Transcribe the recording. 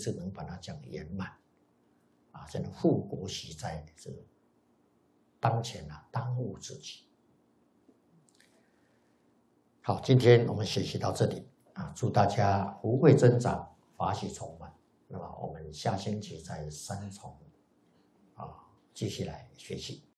次能把它讲圆满啊，真的护国息灾，这个当前啊当务之急。好，今天我们学习到这里啊，祝大家福慧增长，法喜充满。那么我们下星期在三重啊继续来学习。